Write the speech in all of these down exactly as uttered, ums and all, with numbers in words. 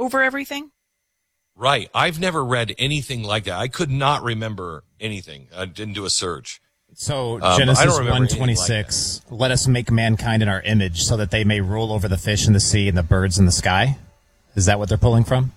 over everything? Right. I've never read anything like that. I could not remember anything. I didn't do a search. So Um, Genesis one twenty-six, like let us make mankind in our image so that they may rule over the fish in the sea and the birds in the sky. Is that what they're pulling from?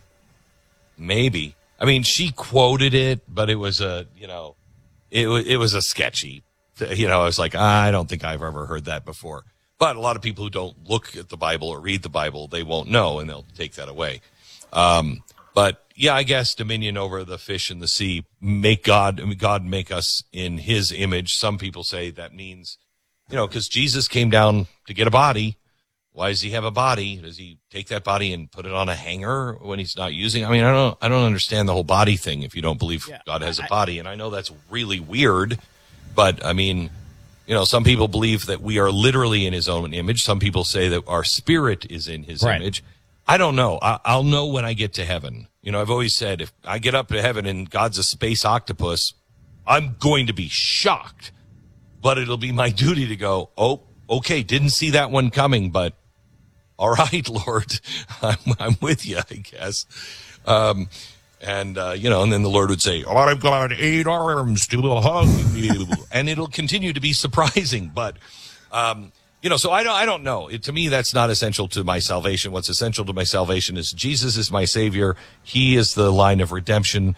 Maybe. I mean, she quoted it, but it was a, you know, it, it was a sketchy, you know, I was like, I don't think I've ever heard that before. But a lot of people who don't look at the Bible or read the Bible, they won't know, and they'll take that away. Um, but yeah, I guess dominion over the fish in the sea, make God, God make us in his image. Some people say that means, you know, because Jesus came down to get a body. Why does he have a body? Does he take that body and put it on a hanger when he's not using it? I mean, I don't, I don't understand the whole body thing if you don't believe yeah, God has a body. And I know that's really weird, but I mean, you know, some people believe that we are literally in his own image. Some people say that our spirit is in his right. image. I don't know. I, I'll know when I get to heaven. You know, I've always said if I get up to heaven and God's a space octopus, I'm going to be shocked. But it'll be my duty to go, oh, okay, didn't see that one coming, but all right, Lord, I'm, I'm with you, I guess. Um, and, uh, you know, and then the Lord would say, oh, I've got eight arms to hug you. And it'll continue to be surprising. But, um, you know, so I don't, I don't know. It, to me, that's not essential to my salvation. What's essential to my salvation is Jesus is my Savior. He is the line of redemption.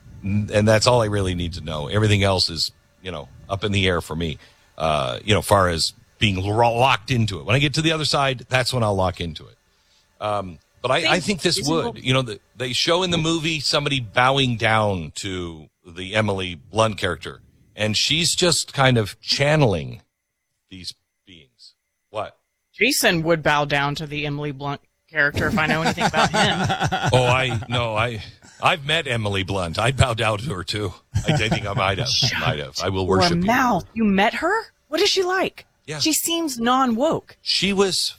And that's all I really need to know. Everything else is, you know, up in the air for me, uh, you know, far as being locked into it. When I get to the other side, that's when I'll lock into it. Um, but I, I think this would, you know, the, they show in the movie somebody bowing down to the Emily Blunt character, and she's just kind of channeling these beings. What? Jason would bow down to the Emily Blunt character if I know anything about him. Oh, I no, I I've met Emily Blunt. I'd bow down to her too. I, I think I might have. I might have. I will worship you. Mouth. You met her? What is she like? Yeah. She seems non-woke. She was,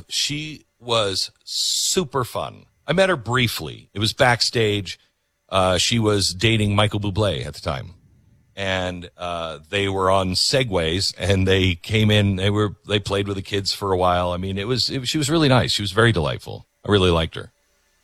she was super fun. I met her briefly. It was backstage. Uh, she was dating Michael Bublé at the time. And, uh, they were on Segways and they came in, they were, they played with the kids for a while. I mean, it was, it, she was really nice. She was very delightful. I really liked her.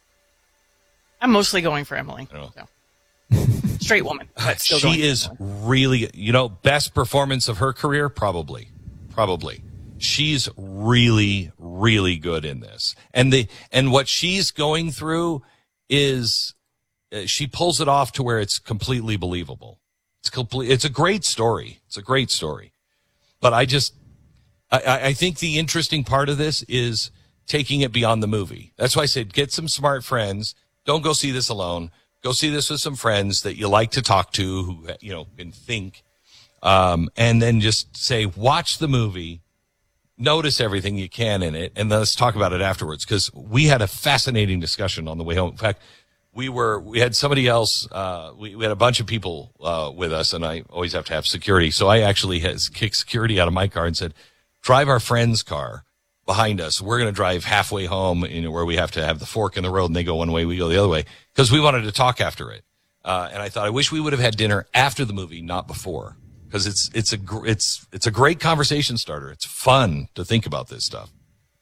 I'm mostly going for Emily. I don't know. So. Straight woman. But still she is really, you know, best performance of her career, probably. Probably. She's really, really good in this. And the, and what she's going through is, uh, she pulls it off to where it's completely believable. It's complete, it's a great story. It's a great story. But I just, I, I think the interesting part of this is taking it beyond the movie. That's why I said, get some smart friends. Don't go see this alone. Go see this with some friends that you like to talk to who, you know, can think. Um, and then just say, watch the movie, notice everything you can in it, and let's talk about it afterwards. Because we had a fascinating discussion on the way home. In fact, we were, we had somebody else, uh, we, we had a bunch of people, uh, with us, and I always have to have security. So I actually has kicked security out of my car and said, drive our friend's car behind us. We're going to drive halfway home, you know, where we have to have the fork in the road and they go one way, we go the other way. Because we wanted to talk after it. Uh, and I thought, I wish we would have had dinner after the movie, not before. Because it's it's a gr- it's it's a great conversation starter. It's fun to think about this stuff.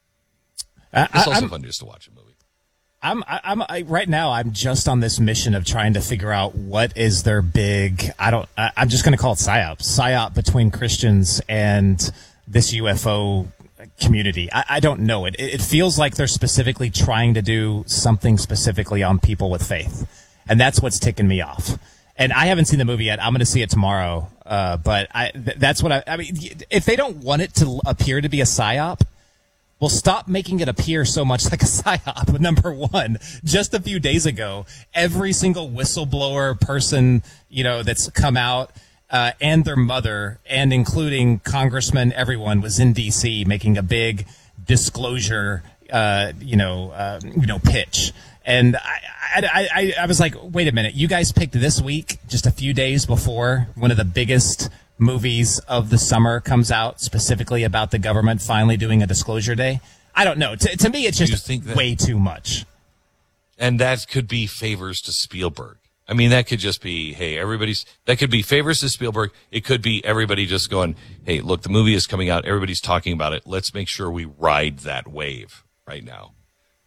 I, it's also I'm, fun just to watch a movie. I'm I'm I, right now. I'm just on this mission of trying to figure out what is their big. I don't. I, I'm just going to call it psyop. Psyop between Christians and this U F O community. I, I don't know. It it feels like they're specifically trying to do something specifically on people with faith, and that's what's ticking me off. And I haven't seen the movie yet. I'm going to see it tomorrow. Uh, but I, th- that's what I, I mean, if they don't want it to appear to be a psyop, well, stop making it appear so much like a psyop. Number one, just a few days ago, every single whistleblower person, you know, that's come out, uh, and their mother, and including congressmen, everyone was in D C making a big disclosure, uh, you know, uh, you know, pitch. And I, I, I, I was like, wait a minute, you guys picked this week, just a few days before one of the biggest movies of the summer comes out, specifically about the government finally doing a disclosure day. I don't know. To, to me, it's just think that, way too much. And that could be favors to Spielberg. I mean, that could just be, hey, everybody's, that could be favors to Spielberg. It could be everybody just going, hey, look, the movie is coming out. Everybody's talking about it. Let's make sure we ride that wave right now.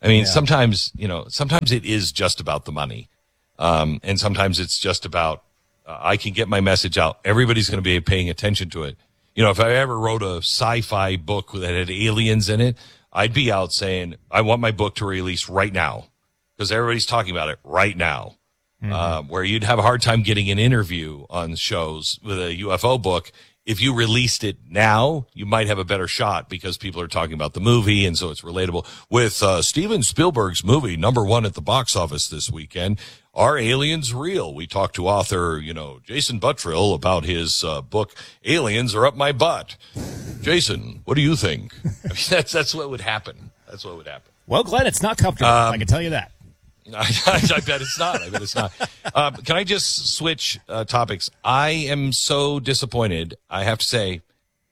I mean, Yeah. sometimes, you know, sometimes it is just about the money. Um, and sometimes it's just about, uh, I can get my message out. Everybody's going to be paying attention to it. You know, if I ever wrote a sci-fi book that had aliens in it, I'd be out saying, I want my book to release right now because everybody's talking about it right now. Mm-hmm. Uh, where you'd have a hard time getting an interview on shows with a U F O book. If you released it now, you might have a better shot because people are talking about the movie, and so it's relatable. With uh, Steven Spielberg's movie, number one at the box office this weekend, Are Aliens Real? We talked to author, you know, Jason Buttrill about his uh, book, Aliens Are Up My Butt. Jason, what do you think? I mean, that's that's what would happen. That's what would happen. Well, Glenn, it's not comfortable. Um, I can tell you that. I, I bet it's not. I bet it's not. Um, can I just switch uh, topics? I am so disappointed. I have to say.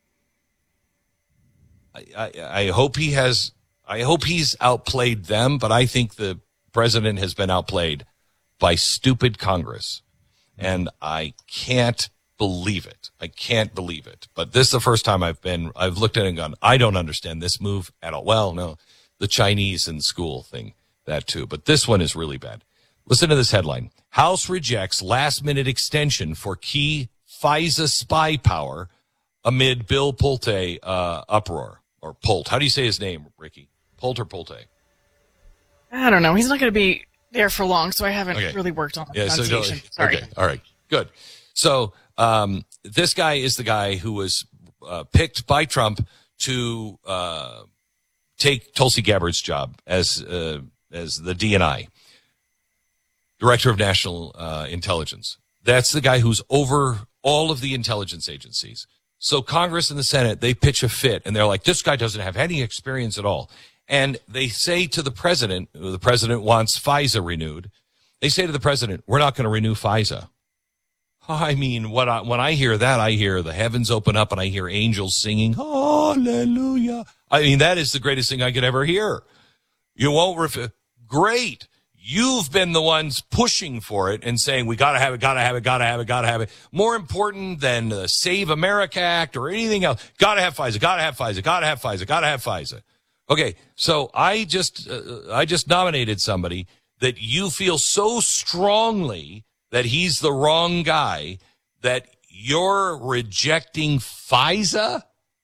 I, I, I hope he has. I hope he's outplayed them, but I think the president has been outplayed by stupid Congress, and I can't believe it. I can't believe it. But this is the first time I've been. I've looked at it and gone, I don't understand this move at all. Well, no, the Chinese in school thing. That too, but this one is really bad. Listen to this headline. House rejects last-minute extension for key FISA spy power amid Bill Pulte uh, uproar. Or Pult. How do you say his name, Ricky? Pult or Pulte? I don't know. He's not going to be there for long, so I haven't okay. really worked on the yeah, pronunciation. So, Sorry. Okay, all right, good. So um, this guy is the guy who was uh, picked by Trump to uh, take Tulsi Gabbard's job as uh, as the D N I, Director of National uh, Intelligence. That's the guy who's over all of the intelligence agencies. So Congress and the Senate, they pitch a fit, and they're like, this guy doesn't have any experience at all. And they say to the president, the president wants FISA renewed. They say to the president, we're not going to renew FISA. I mean, what I, when I hear that, I hear the heavens open up and I hear angels singing, hallelujah. I mean, that is the greatest thing I could ever hear. You won't ref- Great. You've been the ones pushing for it and saying, we got to have it, got to have it, got to have it, got to have it. More important than the Save America Act or anything else. Got to have FISA, got to have FISA, got to have FISA, got to have FISA. Okay, so I just uh, I just nominated somebody that you feel so strongly that he's the wrong guy that you're rejecting FISA?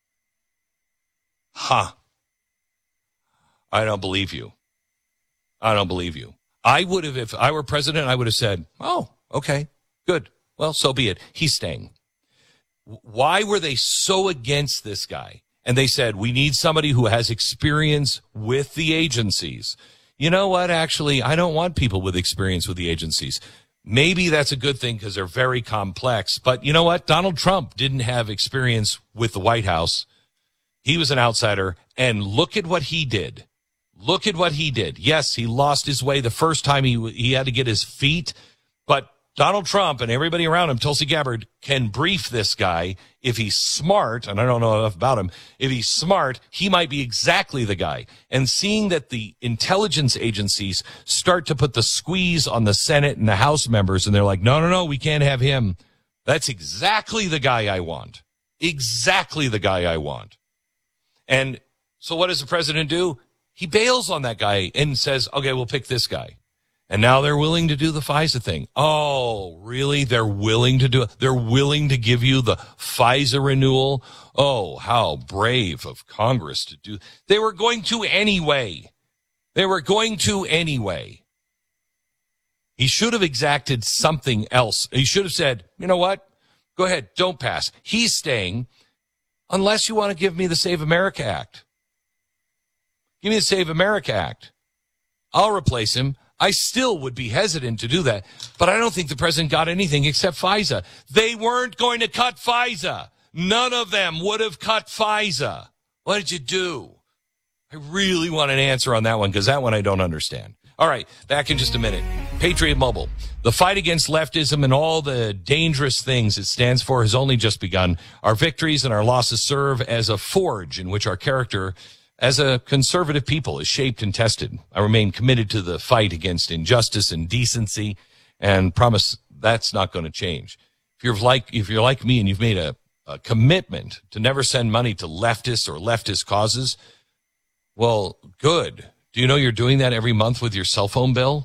Huh. I don't believe you. I don't believe you. I would have, if I were president, I would have said, oh, okay, good. Well, so be it. He's staying. Why were they so against this guy? And they said, we need somebody who has experience with the agencies. You know what? Actually, I don't want people with experience with the agencies. Maybe that's a good thing because they're very complex. But you know what? Donald Trump didn't have experience with the White House. He was an outsider. And look at what he did. Look at what he did. Yes, he lost his way the first time he he had to get his feet. But Donald Trump and everybody around him, Tulsi Gabbard, can brief this guy. If he's smart, and I don't know enough about him, if he's smart, he might be exactly the guy. And seeing that the intelligence agencies start to put the squeeze on the Senate and the House members, and they're like, no, no, no, we can't have him. That's exactly the guy I want. Exactly the guy I want. And so what does the president do? He bails on that guy and says, okay, we'll pick this guy. And now they're willing to do the FISA thing. Oh, really? They're willing to do it? They're willing to give you the FISA renewal? Oh, how brave of Congress to do. They were going to anyway. They were going to anyway. He should have exacted something else. He should have said, you know what? Go ahead. Don't pass. He's staying unless you want to give me the Save America Act. Give me the Save America Act. I'll replace him. I still would be hesitant to do that, but I don't think the president got anything except FISA. They weren't going to cut FISA. None of them would have cut FISA. What did you do? I really want an answer on that one because that one I don't understand. All right, back in just a minute. Patriot Mobile. The fight against leftism and all the dangerous things it stands for has only just begun. Our victories and our losses serve as a forge in which our character as a conservative people is shaped and tested. I remain committed to the fight against injustice and decency and promise that's not going to change. If you're like, if you're like me and you've made a, a commitment to never send money to leftists or leftist causes, well, good. Do you know you're doing that every month with your cell phone bill?